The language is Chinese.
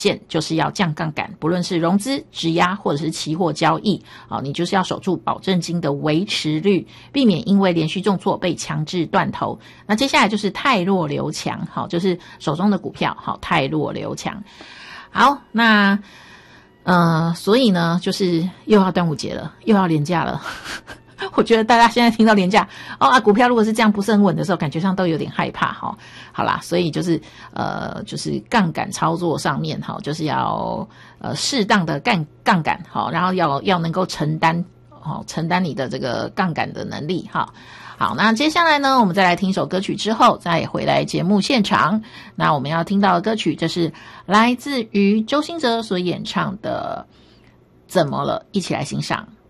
件就是要降杠杆，不论是融资、质押或者是期货交易，你就是要守住保证金的维持率，避免因为连续重挫被强制断头。那接下来就是汰弱留强，就是手中的股票汰弱留强。好，那所以呢，就是又要端午节了，又要连假了。我觉得大家现在听到连假股票如果是这样不是很稳的时候，感觉上都有点害怕哈。好啦，所以就是杠杆操作上面就是要适当的杠杆然后要能够承担你的这个杠杆的能力哈。好，那接下来呢，我们再来听一首歌曲之后再回来节目现场。那我们要听到的歌曲，这是来自于周兴哲所演唱的《怎么了》，一起来欣赏。